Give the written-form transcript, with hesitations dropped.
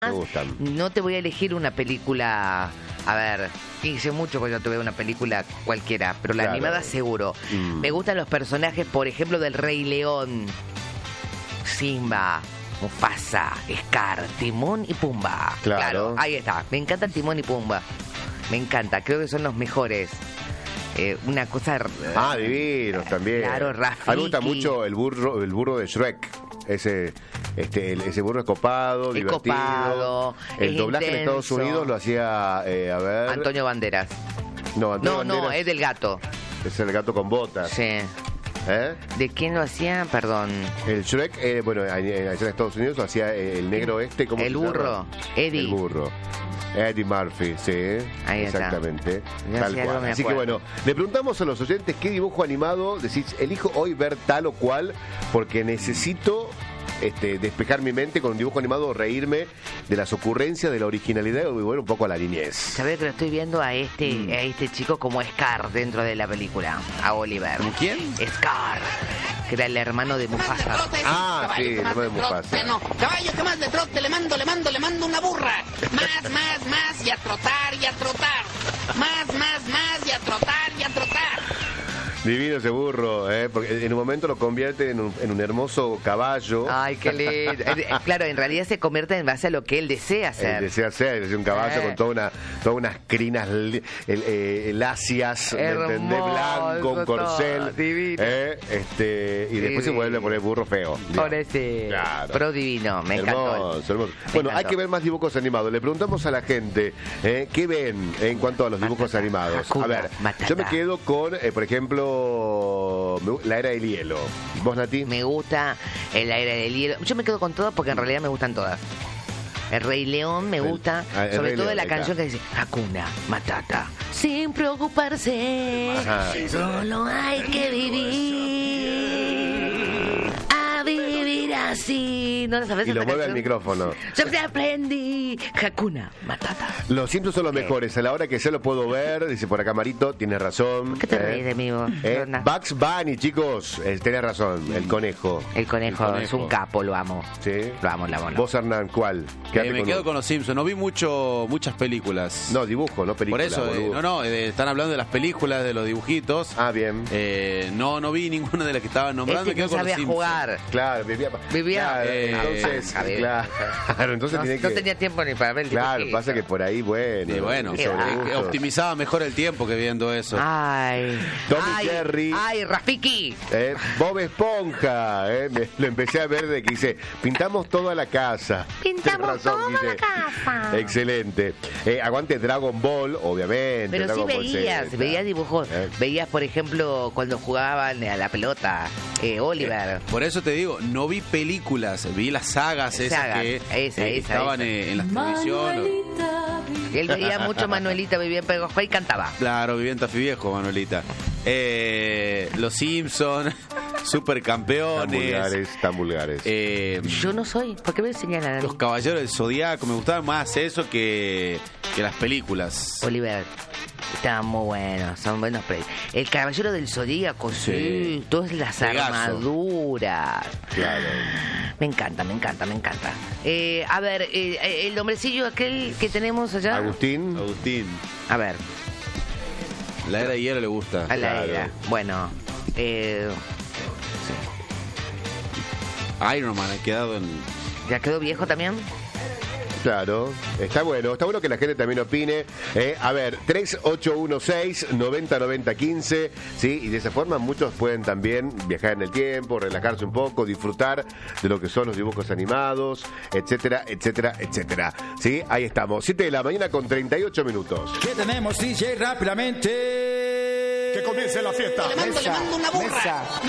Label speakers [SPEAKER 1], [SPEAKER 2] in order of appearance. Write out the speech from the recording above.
[SPEAKER 1] Me gustan.
[SPEAKER 2] No te voy a elegir una película, a ver, hice mucho cuando tuve una película cualquiera, pero la animada seguro. Me gustan los personajes, por ejemplo, del Rey León, Simba, Mufasa, Scar, Timón y Pumba. Claro, ahí está. Me encanta Timón y Pumba. Me encanta, creo que son los mejores. Una cosa...
[SPEAKER 1] divinos también.
[SPEAKER 2] Claro, Rafiki.
[SPEAKER 1] A mí me gusta mucho el burro de Shrek. Ese burro es copado, divertido.
[SPEAKER 2] Copado,
[SPEAKER 1] el doblaje
[SPEAKER 2] intenso.
[SPEAKER 1] en Estados Unidos lo hacía,
[SPEAKER 2] Antonio Banderas.
[SPEAKER 1] No,
[SPEAKER 2] No, es del gato.
[SPEAKER 1] Es el gato con botas.
[SPEAKER 2] Sí. ¿De quién lo hacía? Perdón.
[SPEAKER 1] El Shrek, bueno, allá en Estados Unidos lo hacía el negro ¿cómo
[SPEAKER 2] el
[SPEAKER 1] se
[SPEAKER 2] burro,
[SPEAKER 1] llama?
[SPEAKER 2] Eddie.
[SPEAKER 1] El burro. Eddie Murphy, sí.
[SPEAKER 2] Ahí
[SPEAKER 1] exactamente.
[SPEAKER 2] Está.
[SPEAKER 1] Tal cual. Así que bueno, le preguntamos a los oyentes qué dibujo animado decís, elijo hoy ver tal o cual porque necesito despejar mi mente con un dibujo animado o reírme de las ocurrencias, de la originalidad y volver un poco a la niñez.
[SPEAKER 2] ¿Sabés que lo estoy viendo a este chico como Scar dentro de la película? A Oliver.
[SPEAKER 1] ¿Como quién?
[SPEAKER 2] Scar, que era el hermano de Mufasa.
[SPEAKER 1] Sí, el hermano de Mufasa.
[SPEAKER 3] No, caballo que más de trote, le mando una burra. Más, y a trotar, Más, y a trotar.
[SPEAKER 1] Divino ese burro, porque en un momento lo convierte en un hermoso caballo.
[SPEAKER 2] Ay, qué lindo. Claro, en realidad se convierte en base a lo que él desea hacer.
[SPEAKER 1] Él desea hacer, es un caballo con todas unas crinas lacias, ¿me entendés? Blanco, un corcel.
[SPEAKER 2] Divino.
[SPEAKER 1] Y después se vuelve a poner burro feo.
[SPEAKER 2] Por ese. Claro. Pero divino, me encantó.
[SPEAKER 1] Hermoso. Bueno, hay que ver más dibujos animados. Le preguntamos a la gente, ¿qué ven en cuanto a los dibujos animados?
[SPEAKER 2] Hakuna
[SPEAKER 1] a ver,
[SPEAKER 2] Matata.
[SPEAKER 1] Yo me quedo con, por ejemplo, la era del hielo. ¿Vos, Nati?
[SPEAKER 2] Me gusta la era del hielo. Yo me quedo con todas porque en realidad me gustan todas. El Rey León me gusta, sobre todo la canción que dice Hakuna Matata. Sin preocuparse, solo hay que vivir. A vivir así. ¿No lo sabes?
[SPEAKER 1] Y lo mueve al micrófono.
[SPEAKER 2] Yo te aprendí. Hakuna Matata.
[SPEAKER 1] Los Simpsons son los mejores. A la hora que se lo puedo ver, dice por acá Marito, tienes razón.
[SPEAKER 2] ¿Qué te reís de mí vos?
[SPEAKER 1] Bugs Bunny, chicos, tenés razón. El conejo.
[SPEAKER 2] El conejo es un capo, lo amo.
[SPEAKER 1] Sí.
[SPEAKER 2] Lo amo.
[SPEAKER 1] Vos, Hernán, ¿cuál?
[SPEAKER 4] Me quedo con los Simpsons. No vi muchas películas.
[SPEAKER 1] No, dibujo, no películas.
[SPEAKER 4] Por eso, están hablando de las películas, de los dibujitos.
[SPEAKER 1] Bien.
[SPEAKER 4] No vi ninguna de las que estaban nombrando.
[SPEAKER 2] Me quedo con los Simpsons. Jugar.
[SPEAKER 1] Claro, vivía.
[SPEAKER 2] Claro,
[SPEAKER 1] entonces, entonces
[SPEAKER 2] no tenía tiempo ni para ver el
[SPEAKER 1] Claro,
[SPEAKER 2] dibujito.
[SPEAKER 1] pasa que por ahí, bueno.
[SPEAKER 4] Optimizaba mejor el tiempo que viendo eso.
[SPEAKER 2] Ay.
[SPEAKER 1] Tom y Jerry.
[SPEAKER 2] Ay, Rafiki.
[SPEAKER 1] Bob Esponja. Lo empecé a ver de que dice, pintamos toda la casa.
[SPEAKER 2] Pintamos toda la casa.
[SPEAKER 1] Excelente. Aguante Dragon Ball, obviamente.
[SPEAKER 2] Pero
[SPEAKER 1] Dragon
[SPEAKER 2] sí
[SPEAKER 1] Ball
[SPEAKER 2] veías dibujos. Veías, por ejemplo, cuando jugaban a la pelota, Oliver.
[SPEAKER 4] Por eso te digo, no vi películas, vi las sagas que estaban en la televisión.
[SPEAKER 2] Él veía mucho Manuelita, vivía en Pegojo y cantaba.
[SPEAKER 4] Claro, vivía en Tafí Viejo, Manuelita. Los Simpsons, Supercampeones.
[SPEAKER 1] Tan vulgares.
[SPEAKER 2] Yo no soy. ¿Por qué me señalan a mí?
[SPEAKER 4] Los Caballeros del Zodiaco. Me gustaba más eso que las películas.
[SPEAKER 2] Oliver. Estaban muy buenos, son buenos. El Caballero del Zodíaco, sí, todas las armaduras.
[SPEAKER 1] Claro.
[SPEAKER 2] Me encanta. A ver, el hombrecillo aquel que tenemos allá.
[SPEAKER 1] Agustín.
[SPEAKER 2] A ver.
[SPEAKER 4] La era de hielo le gusta.
[SPEAKER 2] A la era. Bueno.
[SPEAKER 4] Iron Man ha quedado en...
[SPEAKER 2] ¿Ya quedó viejo también?
[SPEAKER 1] Claro, está bueno que la gente también opine. A ver, 3816-909015, ¿sí? Y de esa forma muchos pueden también viajar en el tiempo, relajarse un poco, disfrutar de lo que son los dibujos animados, etcétera. ¿Sí? Ahí estamos, 7 de la mañana con 38 minutos.
[SPEAKER 5] ¿Qué tenemos, DJ? Rápidamente.
[SPEAKER 3] Que comience la fiesta. Le mando una burra.